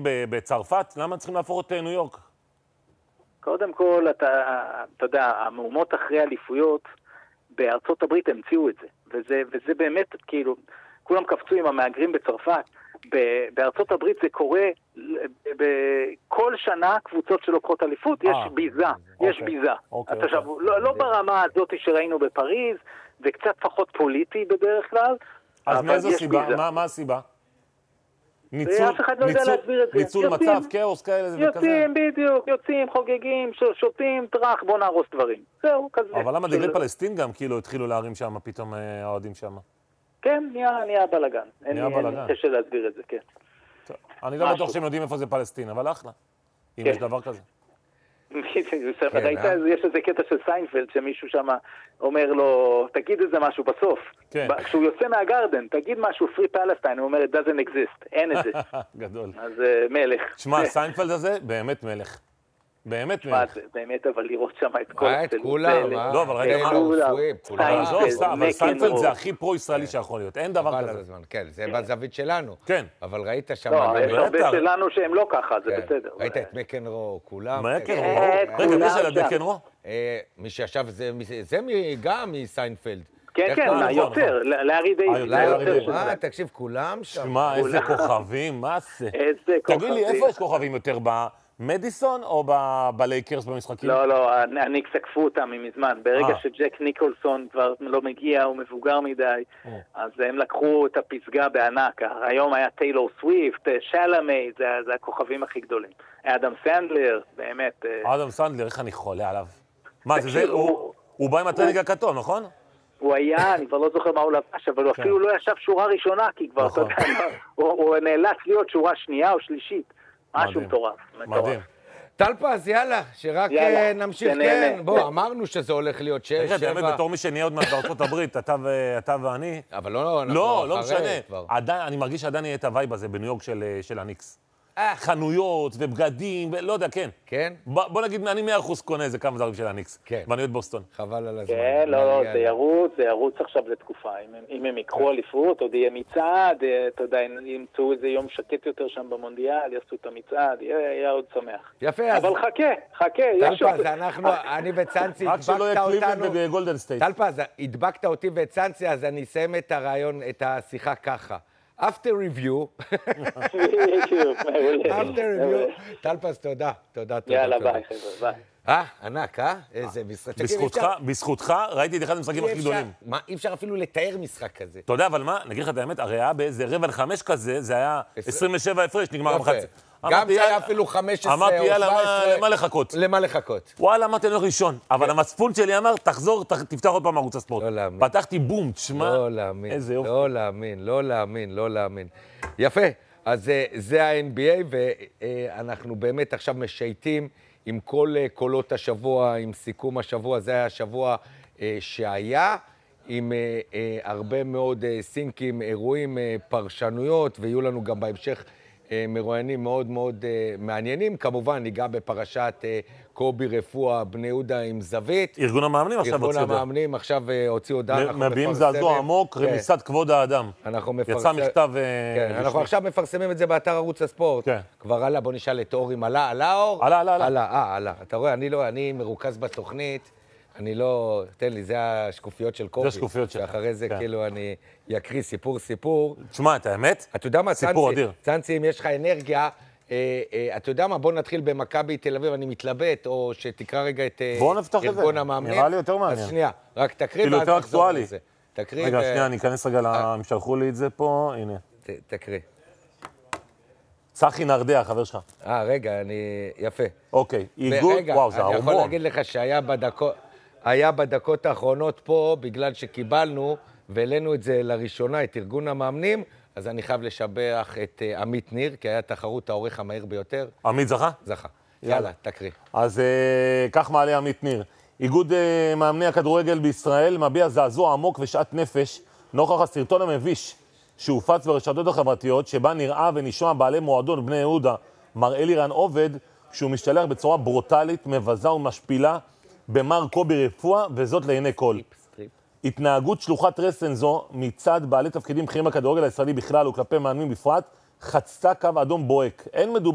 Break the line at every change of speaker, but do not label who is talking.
בצרפת, למה צריכים להפוך את ניו יורק?
קודם כל, אתה יודע, המהומות אחרי אליפויות בארצות הברית המציאו את זה, וזה באמת, כאילו, כולם קפצו עם המהגרים בצרפת. בארצות הברית זה קורה, בכל שנה קבוצות שלוקחות אליפות, יש ביזה, יש ביזה. עכשיו, לא ברמה הזאת שראינו בפריז, זה קצת פחות פוליטי בדרך כלל,
אז מאיזו סיבה? מה הסיבה? ניצול מצב, כאוס כאלה וכזה.
יוצאים, בדיוק, יוצאים, חוגגים, שותים, טרח, בוא נהרוס דברים. זהו, כזה.
אבל למה דגלי פלסטין גם כאילו התחילו להרים שם, פתאום האוהדים שם?
כן, נהיה בלגן. אין קשה להסביר את זה, כן.
אני לא בטוח שהם יודעים איפה זה פלסטין, אבל אחלה. אם יש דבר כזה.
יש איזה קטע של סיינפלד שמישהו שם אומר לו, תגיד איזה משהו בסוף. כשהוא יוצא מהגרדן, תגיד משהו, פרי פלסטיין, הוא אומר, it doesn't exist, אין את זה.
גדול.
אז מלך.
תשמע, סיינפלד הזה באמת מלך. באמת מלך.
באמת, אבל לראות שם את כל...
את כולם,
לא, אבל רגע, אבל סיינפלד זה הכי פרו-ישראלי שיכול להיות, אין דבר כזה.
כן, זה בזווית שלנו.
כן.
אבל ראית שם...
לא, יש הרבה שלנו שהם לא ככה, זה בסדר.
ראית את מקנרו, כולם.
מקנרו? רגע, מי של מקנרו?
מי שישב זה גם מסיינפלד.
כן, כן, יותר, לארי דיוויד.
תקשיב, כולם שם.
שמע, איזה כוכבים, מה זה? תגיד לי, איפה יש כוכבים יותר, במדיסון או בלייקרס במשחקים?
לא, הניקס עקפו אותם מזמן. ברגע שג'ק ניקולסון כבר לא מגיע, הוא מבוגר מדי, אז הם לקחו את הפסגה בענק. היום היה טיילור סוויפט, שלמי, זה הכוכבים הכי גדולים. אדם סנדלר, באמת.
אדם סנדלר, איך אני חולה עליו? מה, זה? הוא בא עם הטרנינג הכתום, נכון?
הוא היה, אני כבר לא זוכר מה הוא לבש, אבל הוא אפילו לא ישב שורה ראשונה, כי כבר, אתה יודע, הוא נאלץ להיות שורה שנייה או שלישית. משהו מטורף.
מדהים.
טלפז, יאללה, שרק נמשיך, כן. בוא, אמרנו שזה הולך להיות 6, 7.
באמת, בתור מי שנהיה עוד מעט בארצות הברית, אתה ואני.
אבל לא,
לא משנה. אני מרגיש שעדיין יהיה את הווייב הזה בניו יורק של הניקס. חנויות ובגדים, לא יודע, כן.
כן?
בוא נגיד, אני 100% קונה איזה כמה דברים של הניקס.
כן.
ואני עוד בוסטון.
חבל על הזמן.
כן, לא, זה ירוץ עכשיו לתקופה. אם הם יקחו אליפות, עוד יהיה מצעד, אתה יודע, ימצאו איזה יום שקט יותר שם במונדיאל, יעשו את המצעד, יהיה עוד שמח.
יפה.
אבל חכה.
טלפז, אני וצאנצי,
רק שלא יהיה קליבלנד בגולדן סטייט.
טלפז, הדבקת אותי וצאנצי, אז אני אסיים את הרעיון, את השיחה ככה. After review. טלפז, תודה.
יאללה, ביי, חבר'ה, ביי.
ענק, איזה משחק.
בזכותך ראיתי את אחד המשחקים הכי גדולים.
מה, אי אפשר אפילו לתאר משחק כזה.
אתה יודע, אבל מה, נגיד לך את האמת, הרי היה באיזה 4:45 כזה, זה היה 27 הפרש, נגמר המחצית.
גם זה היה אפילו 15 או 17.
אמרתי, יאללה, למה לחכות?
למה לחכות?
וואלה, אמרתי, אני הולך ראשון. אבל המצפון שלי אמר, תחזור, תפתח עוד פעם ערוץ הספורט.
לא להאמין.
פתחתי בום, תשמע.
לא להאמין.
איזה יופי.
לא להאמין. יפה. אז זה ה-NBA, ואנחנו באמת עכשיו משייטים עם כל קולות השבוע, עם סיכום השבוע. זה היה השבוע שהיה, עם הרבה מאוד סינקים, אירועים, פרשנויות, ויהיו לנו גם בהמשך מרואיינים מאוד מאוד מעניינים. כמובן, ניגע בפרשת קובי רפואה, בני יהודה עם זווית.
ארגון המאמנים עכשיו הוציא הודעה.
ארגון המאמנים עכשיו הוציא הודעה.
מביעים זעזוע עמוק, רמיסת כבוד האדם. יצא מכתב...
אנחנו עכשיו מפרסמים את זה באתר ערוץ הספורט. כבר עלה, בוא נשאל את אור אם עלה אור? עלה. אתה רואה, אני מרוכז בתוכנית. אני לא, תן לי, זה השקופיות של קובי.
זה השקופיות שלך.
שאחרי זה כאילו אני יקריא סיפור.
תשמע, את האמת?
אתה יודע מה,
סיפור אדיר.
צאנצי, אם יש לך אנרגיה, אתה יודע מה, בוא נתחיל במכבי תל אביב, אני מתלבט, או שתקרא רגע את ארגון המאמנים.
נראה לי יותר מעניין.
אז שנייה, רק תקריא
כאילו יותר אקטואלי.
תקריא.
רגע, שנייה, אני אכנס רגע, הם שלחו לי את זה פה, הנה.
תקריא.
צחי נרדע, חבר שלך.
רגע, יפה.
אוקיי, איגוד, וואו, זה
אני יכול
הרמון.
להגיד לך שהיה בדקות האחרונות פה, בגלל שקיבלנו והעלינו את זה לראשונה, את ארגון המאמנים, אז אני חייב לשבח את עמית ניר, כי היה תחרות העורך המהיר ביותר.
עמית זכה?
זכה. יאללה, תקריא.
אז כך מעלה עמית ניר. איגוד מאמני הכדורגל בישראל מביע זעזוע עמוק ושאט נפש נוכח הסרטון המביש שהופץ ברשתות החברתיות, שבה נראה ונשמע בעלי מועדון בני יהודה, מר אלירן עובד, שהוא משתלח בצורה ברוטלית, מבזה ומשפילה במר קובי רפואה, וזאת לעיני כל. התנהגות שלוחת רסן זו מצד בעלי תפקידים בכירים בכדורגל הישראלי בכלל וכלפי מאמנים בפרט, חצתה קו אדום בוהק. אין מדובר